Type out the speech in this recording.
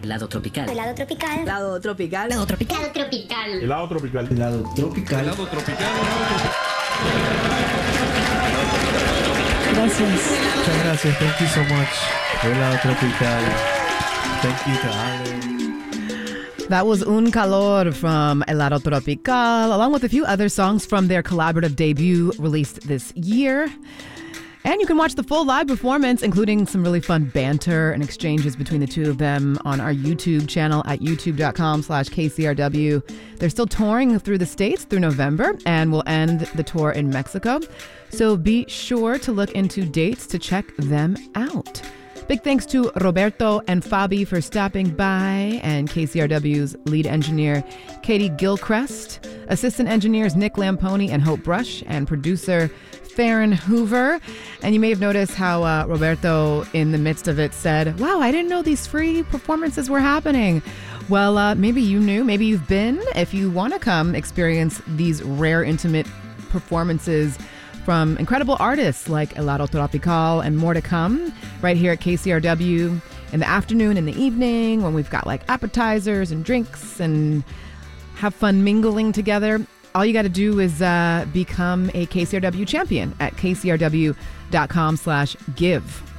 Helado tropical. Helado tropical. Helado tropical. Helado tropical. Helado tropical. Helado tropical. Helado tropical. Helado tropical. Gracias. Muchas gracias. Thank you so much. Helado tropical. Thank you to Ale. That was Un Calor from Helado Tropical, along with a few other songs from their collaborative debut released this year. And you can watch the full live performance, including some really fun banter and exchanges between the two of them on our YouTube channel at youtube.com/KCRW. They're still touring through the States through November and will end the tour in Mexico. So be sure to look into dates to check them out. Big thanks to Roberto and Fabi for stopping by, and KCRW's lead engineer, Katie Gilchrist, assistant engineers Nick Lamponi and Hope Brush, and producer Farron Hoover. And you may have noticed how Roberto, in the midst of it, said, "Wow, I didn't know these free performances were happening." Well, maybe you knew, maybe you've been. If you want to come experience these rare, intimate performances from incredible artists like Helado Tropical and more to come right here at KCRW in the afternoon and the evening when we've got like appetizers and drinks and have fun mingling together, all you got to do is become a KCRW champion at kcrw.com/give.